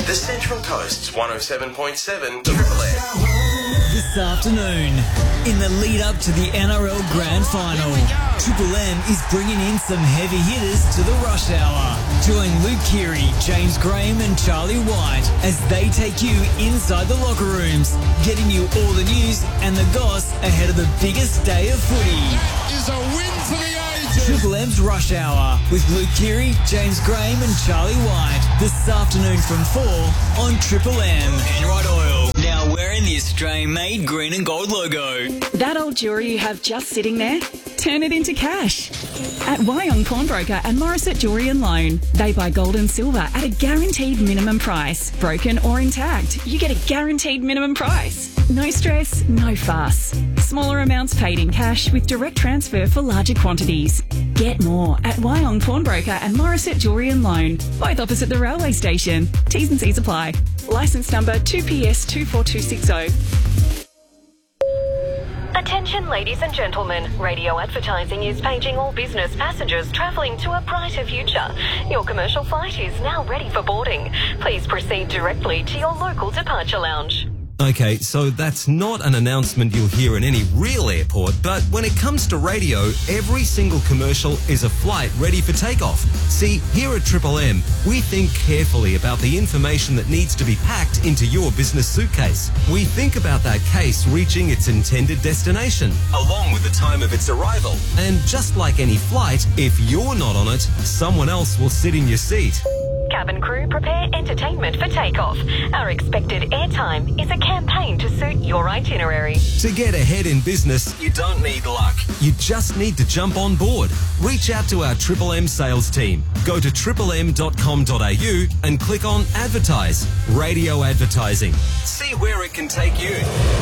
The Central Coast's 107.7 Triple M. This afternoon, in the lead up to the NRL Grand Final, Triple M is bringing in some heavy hitters to the rush hour. Join Luke Keary, James Graham and Charlie White as they take you inside the locker rooms, getting you all the news and the goss ahead of the biggest day of footy. That is a win for the ages. Triple M's Rush Hour with Luke Keary, James Graham and Charlie White this afternoon from 4 on Triple M. Enright Oil, now wearing the Australian-made green and gold logo. That old jewellery you have just sitting there? Turn it into cash. At Wyong Pawnbroker and Morissette Jewellery and Loan, they buy gold and silver at a guaranteed minimum price. Broken or intact, you get a guaranteed minimum price. No stress, no fuss. Smaller amounts paid in cash with direct transfer for larger quantities. Get more at Wyong Pawnbroker and Morissette Jewellery and Loan, both opposite the railway station. T's and C's apply. Licence number 2PS24260. Attention ladies and gentlemen, radio advertising is paging all business passengers travelling to a brighter future. Your commercial flight is now ready for boarding. Please proceed directly to your local departure lounge. Okay, so that's not an announcement you'll hear in any real airport, but when it comes to radio, every single commercial is a flight ready for takeoff. See, here at Triple M, we think carefully about the information that needs to be packed into your business suitcase. We think about that case reaching its intended destination, along with the time of its arrival. And just like any flight, if you're not on it, someone else will sit in your seat. Cabin crew, prepare entertainment for takeoff. Our expected airtime is a campaign to suit your itinerary. To get ahead in business, you don't need luck. You just need to jump on board. Reach out to our Triple M sales team. Go to triplem.com.au and click on Advertise. Radio advertising. See where it can take you.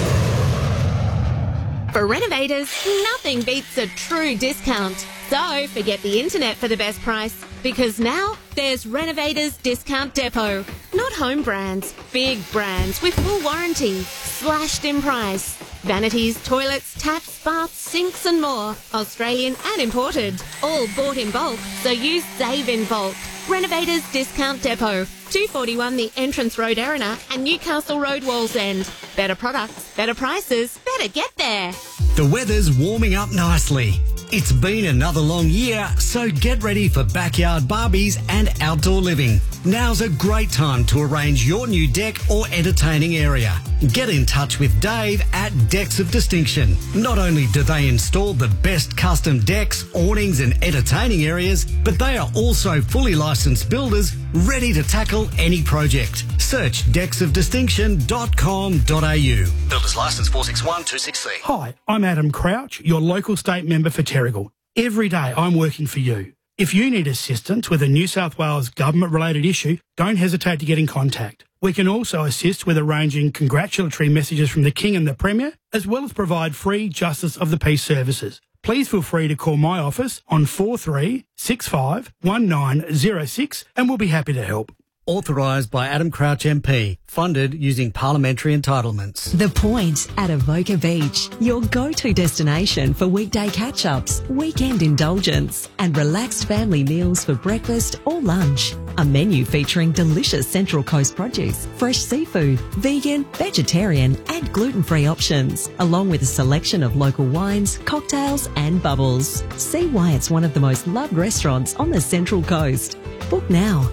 For renovators, nothing beats a true discount. So forget the internet for the best price, because now there's Renovators Discount Depot. Not home brands, big brands with full warranty, slashed in price. Vanities, toilets, taps, baths, sinks and more. Australian and imported. All bought in bulk, so you save in bulk. Renovators Discount Depot. 241 the Entrance Road, Erina, and Newcastle Road, Wallsend. Better products, better prices, better get there. The weather's warming up nicely. It's been another long year, so get ready for backyard barbies and outdoor living. Now's a great time to arrange your new deck or entertaining area. Get in touch with Dave at Decks of Distinction. Not only do they install the best custom decks, awnings and entertaining areas, but they are also fully licensed builders ready to tackle any project. Search decksofdistinction.com.au. Builders Licence 461263. Hi, I'm Adam Crouch, your local state member for Terrigal. Every day I'm working for you. If you need assistance with a New South Wales government-related issue, don't hesitate to get in contact. We can also assist with arranging congratulatory messages from the King and the Premier, as well as provide free Justice of the Peace services. Please feel free to call my office on 4365 1906 and we'll be happy to help. Authorised by Adam Crouch MP. Funded using parliamentary entitlements. The Point at Avoca Beach, your go-to destination for weekday catch-ups, weekend indulgence and relaxed family meals for breakfast or lunch. A menu featuring delicious Central Coast produce, fresh seafood, vegan, vegetarian and gluten-free options, along with a selection of local wines, cocktails and bubbles. See why it's one of the most loved restaurants on the Central Coast. Book now.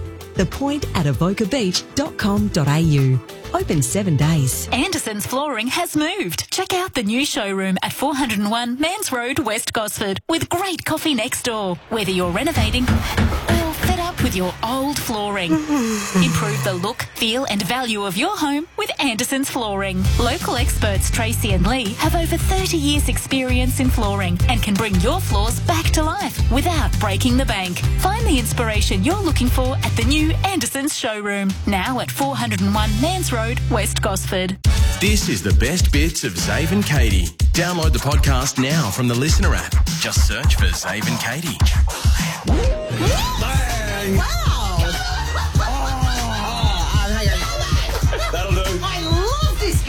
thepoint@avocabeach.com.au. Open 7 days. Anderson's Flooring has moved. Check out the new showroom at 401 Mans Road, West Gosford, with great coffee next door. Whether you're renovating or fed up with your old flooring, improve the look, feel and value of your home with Anderson's Flooring. Local experts Tracy and Lee have over 30 years experience in flooring and can bring your floors back to life without breaking the bank. Find the inspiration you're looking for at the new Anderson's showroom, now at 401 Mans Road, West Gosford. This is the best bits of Zave and Katie. Download the podcast now from the Listener app. Just search for Zave and Katie. Bang! Wow! That'll do. I love this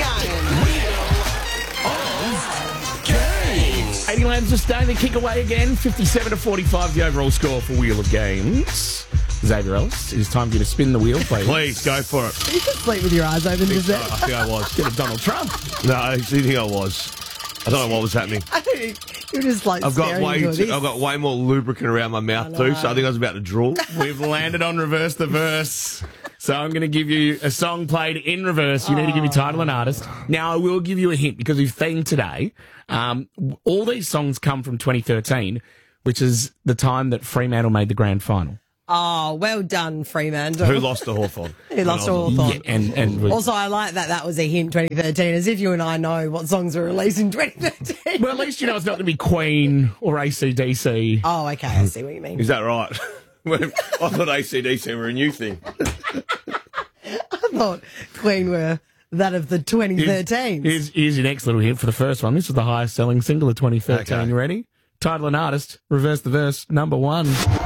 game. 80 laps to stay, the kick away again. 57-45 the overall score for Wheel of Games. Xavier Ellis, it is time for you to spin the wheel, please. Please, go for it. You can sleep with your eyes open, just I think I was. Get a Donald Trump. No, I actually think I was. I don't know what was happening. You're just like I've got staring way more lubricant around my mouth too, so I think I was about to drool. We've landed on Reverse the Verse. So I'm going to give you a song played in reverse. You need to give me title and artist. Now, I will give you a hint because we've themed today. All these songs come from 2013, which is the time that Fremantle made the grand final. Oh, well done, Fremantle. Who lost to Hawthorn? Who lost to Hawthorn? Yeah, and also, I like that was a hint 2013, as if you and I know what songs were released in 2013. Well, at least you know it's not going to be Queen or AC/DC. Oh, okay, I see what you mean. Is that right? I thought AC/DC were a new thing. I thought Queen were that of the 2013s. Here's your next little hint for the first one. This was the highest selling single of 2013. Okay. You ready? Title and artist, Reverse the Verse, number 1.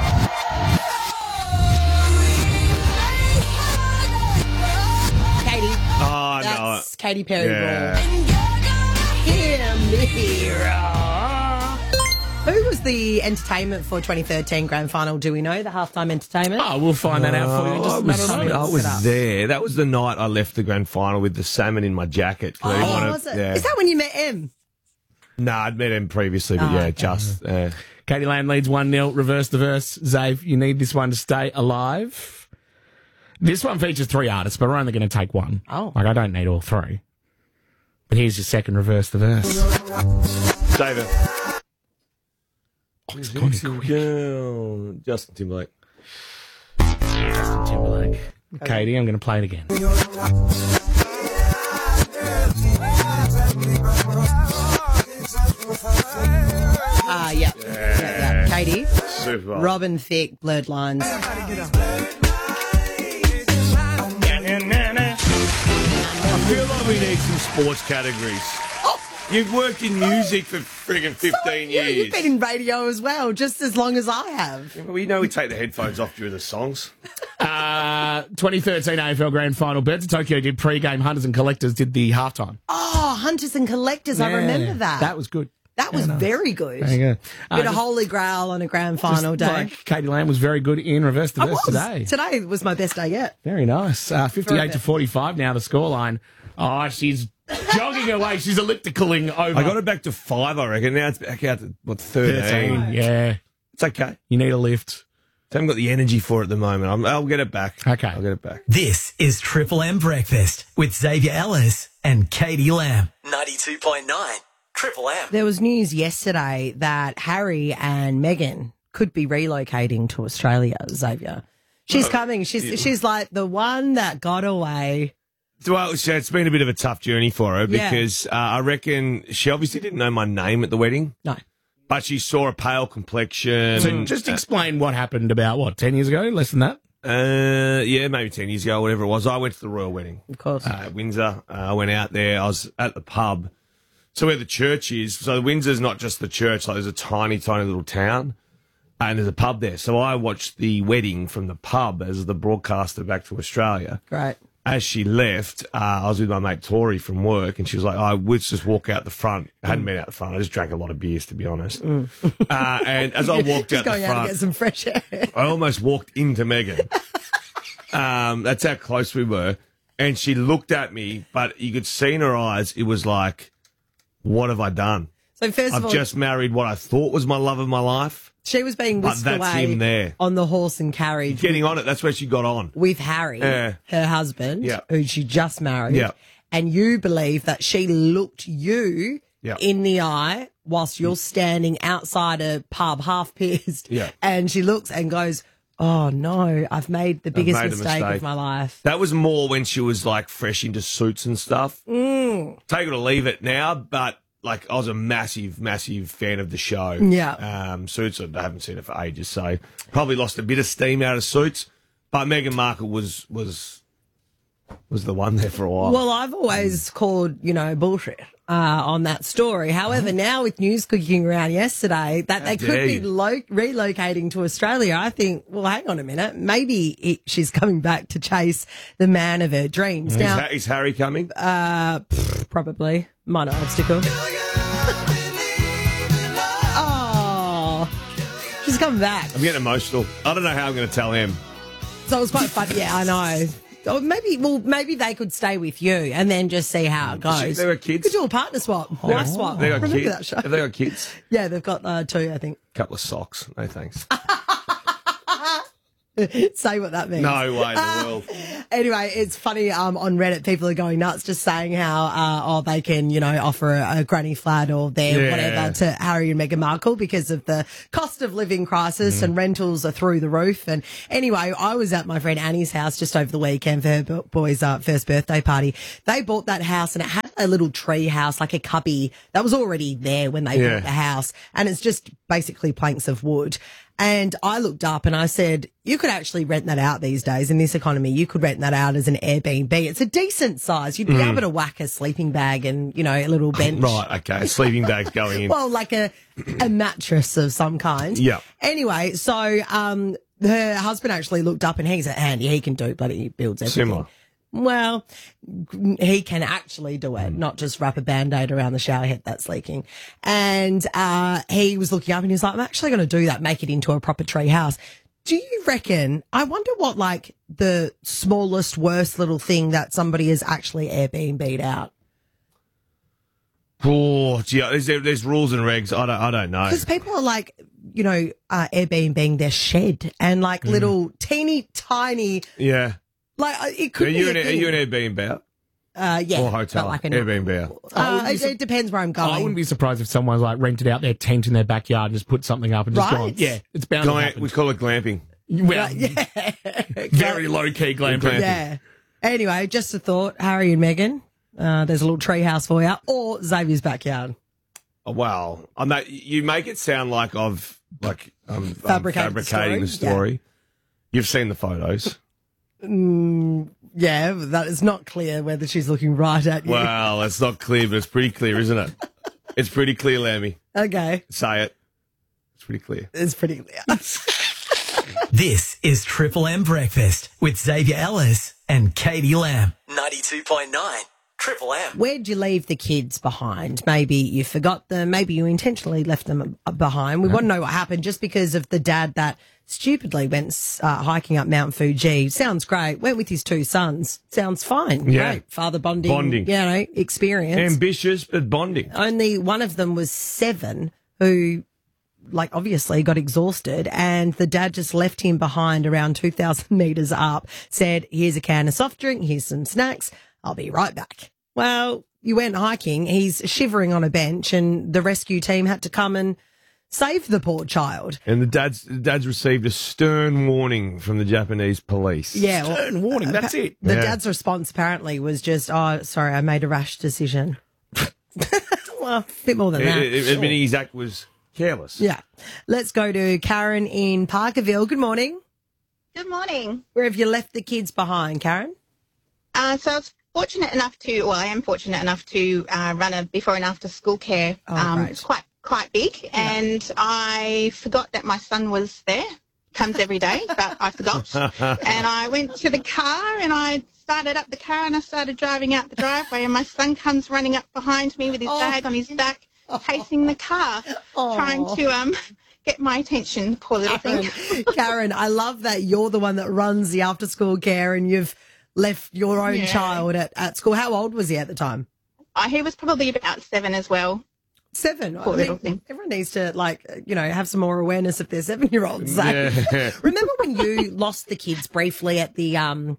Katy. Oh, That's Katy Perry. Yeah. Hear me roar. Who was the entertainment for 2013 grand final? Do we know the halftime entertainment? Oh, we'll find that out for you in just a matter of minutes. I was there. That was the night I left the grand final with the salmon in my jacket. Was it? Yeah. Is that when you met him? No, I'd met him previously, but Katie Lamb leads 1-0. Reverse the Verse. Zave, you need this one to stay alive. This one features 3 artists, but we're only going to take one. Oh. Like, I don't need all 3. But here's your second Reverse the Verse. David. Oh, it's gone quick. Justin Timberlake. Justin Timberlake. Katie, I'm going to play it again. Yeah. Katie. Super. Robin Thicke, Blurred Lines. I feel like we need some sports categories. You've worked in music for friggin' 15 Yeah, years. you've been in radio as well, just as long as I have. Yeah, but we know we take the headphones off during the songs. 2013 AFL Grand Final. Birds of Tokyo did pre-game. Hunters and Collectors did the halftime. Oh, Hunters and Collectors, I remember that. That was good. That was very good. There you go. Bit of Holy Grail on a grand final day. Like Katie Lamb was very good in Reverse the Verse today. Today was my best day yet. Very nice. 58 to 45 now the scoreline. Oh, she's jogging away. She's ellipticaling over. I got it back to 5, I reckon. Now it's back out to, 13? Yeah. It's okay. You need a lift. I haven't got the energy for it at the moment. I'll get it back. Okay. I'll get it back. This is Triple M Breakfast with Xavier Ellis and Katie Lamb. 92.9 Triple M. There was news yesterday that Harry and Meghan could be relocating to Australia, Xavier. She's coming. She's like the one that got away. Well, it's been a bit of a tough journey for her because I reckon she obviously didn't know my name at the wedding. No. But she saw a pale complexion. So just explain what happened about, 10 years ago? Less than that? Yeah, maybe 10 years ago, whatever it was. I went to the royal wedding. Of course. At Windsor. I went out there. I was at the pub. So where the church is. So Windsor's not just the church. Like there's a tiny, tiny little town. And there's a pub there. So I watched the wedding from the pub as the broadcaster back to Australia. Great. As she left, I was with my mate Tori from work, and she was like, let's just walk out the front. I hadn't been out the front. I just drank a lot of beers, to be honest. And as I walked out the going front, out to get some fresh air. I almost walked into Meghan. That's how close we were. And she looked at me, but you could see in her eyes, it was like, what have I done? So first of I've all, just married what I thought was my love of my life. she was being whisked But that's away him there. on the horse and carriage Getting on it, that's where she got on. with Harry, Yeah. her husband, Yeah. who she just married. Yeah. And you believe that she looked you Yeah. in the eye whilst you're standing outside a pub, half pissed. Yeah. And she looks and goes, oh no, I've made the biggest made a mistake of mistake. my life. That was more when she was like fresh into suits and stuff. Take it or leave it now, but like I was a massive, massive fan of the show. Yeah. Suits, I haven't seen it for ages, so probably lost a bit of steam out of Suits. But Meghan Markle was the one there for a while. Well, I've always called, bullshit on that story. However, now with news cooking around yesterday that they could be relocating to Australia, I think, well, hang on a minute. Maybe she's coming back to chase the man of her dreams. Now, Is Harry coming? probably. Minor obstacle. Oh, she's coming back. I'm getting emotional. I don't know how I'm going to tell him. So it was quite fun. Yeah, I know. Or maybe they could stay with you and then just see how it goes. They got kids. Could do a partner swap. Wife swap. They got Remember kids. that show? Have they got kids? Yeah, they've got 2, I think. Couple of socks. No thanks. Say what that means. No way in the world. Anyway, it's funny on Reddit, people are going nuts just saying how they can, offer a granny flat or whatever to Harry and Meghan Markle because of the cost of living crisis and rentals are through the roof. And anyway, I was at my friend Annie's house just over the weekend for her boy's first birthday party. They bought that house and it had a little tree house, like a cubby that was already there when they bought the house. And it's just basically planks of wood. And I looked up and I said, you could actually rent that out these days in this economy. You could rent that out as an Airbnb. It's a decent size. You'd be able to whack a sleeping bag and, a little bench. Right, okay. Sleeping bag's going in. Well, like a mattress of some kind. Yeah. Anyway, so her husband actually looked up and he's handy. He can do, but he builds everything. Similar. Well, he can actually do it, not just wrap a Band-Aid around the shower head that's leaking. And he was looking up and he was like, I'm actually going to do that, make it into a proper tree house. Do you reckon, I wonder what like the smallest, worst little thing that somebody has actually Airbnb'd out? Oh, gee, there's rules and regs. I don't know. Because people are like, Airbnbing their shed and like little teeny tiny. Yeah. Like it could be. Are you an Airbnb out? Yeah. Or hotel? Like Airbnb out. It depends where I'm going. I wouldn't be surprised if someone's like rented out their tent in their backyard and just put something up and just gone. Yeah, it's bound to happen. We call it glamping. Well, yeah. very low key glamping. Yeah. Anyway, just a thought, Harry and Meghan. There's a little tree house for you, or Xavier's backyard. Oh, wow. You make it sound like fabricating the story. Yeah. You've seen the photos. Yeah, that is not clear whether she's looking right at you. Well, it's not clear, but it's pretty clear, isn't it? It's pretty clear, Lammy. Okay. Say it. It's pretty clear. It's pretty clear. This is Triple M Breakfast with Xavier Ellis and Katie Lamb. 92.9 Triple M. Where'd you leave the kids behind? Maybe you forgot them. Maybe you intentionally left them behind. We want to know what happened just because of the dad that stupidly went hiking up Mount Fuji. Sounds great. Went with his 2 sons. Sounds fine. Yeah. Great. Father bonding. Experience. Ambitious, but bonding. Only one of them was 7 who, obviously got exhausted and the dad just left him behind around 2,000 metres up, said, here's a can of soft drink, here's some snacks, I'll be right back. Well, you went hiking, he's shivering on a bench and the rescue team had to come and save the poor child. And the dad's received a stern warning from the Japanese police. Yeah. Stern warning, that's it. The dad's response apparently was just, oh, sorry, I made a rash decision. Well, a bit more than that. Admitting his act was careless. Yeah. Let's go to Karen in Parkerville. Good morning. Good morning. Where have you left the kids behind, Karen? So I was fortunate enough I am fortunate enough to run a before and after school care. It's quite big, and I forgot that my son was there. Comes every day, but I forgot. And I went to the car and I started up the car and I started driving out the driveway and my son comes running up behind me with his bag on his back, pacing the car, trying to get my attention, poor little thing. Karen, I love that you're the one that runs the after school care and you've left your own child at school. How old was he at the time? He was probably about 7 as well. 7? Poor little thing. Everyone needs to, have some more awareness of their 7-year-olds. Remember when you lost the kids briefly at the MCG.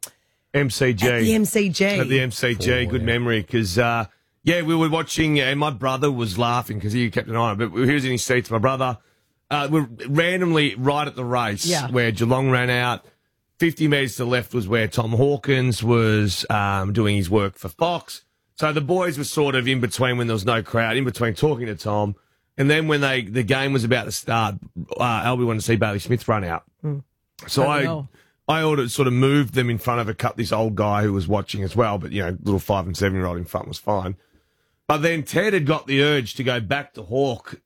At the MCG. At the MCG. Good memory, because, we were watching, and my brother was laughing because he kept an eye on it, but he was in his seats. My brother, we're randomly right at the race where Geelong ran out. 50 metres to the left was where Tom Hawkins was doing his work for Fox. So the boys were sort of in between when there was no crowd, in between talking to Tom. And then when the game was about to start, Albie wanted to see Bailey Smith run out. So I ordered, sort of moved them in front of this old guy who was watching as well. But, little 5 and 7-year-old in front was fine. But then Ted had got the urge to go back to Hawk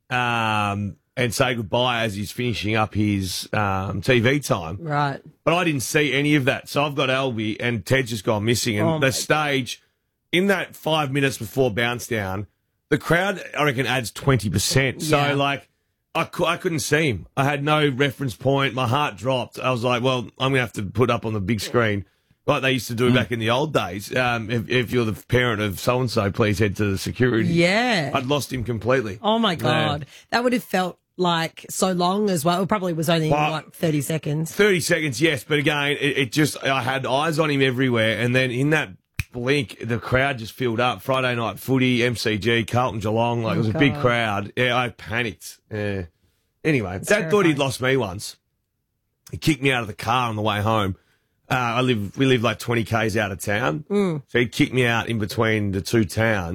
and say goodbye as he's finishing up his TV time. Right. But I didn't see any of that. So I've got Albie and Ted's just gone missing. And the stage, in that 5 minutes before bounce down, the crowd, I reckon, adds 20%. So, I couldn't see him. I had no reference point. My heart dropped. I was like, well, I'm going to have to put up on the big screen like they used to do back in the old days. If you're the parent of so-and-so, please head to the security. Yeah. I'd lost him completely. Oh, my God. Yeah. That would have felt like so long as well. It probably was only, 30 seconds? 30 seconds, yes. But again, it just, I had eyes on him everywhere. And then in that blink, the crowd just filled up. Friday night footy, MCG, Carlton Geelong. Like, it was a big crowd. Yeah, I panicked. Yeah. Anyway, Dad thought he'd lost me once. He kicked me out of the car on the way home. We live like 20 Ks out of town. So he kicked me out in between the two towns.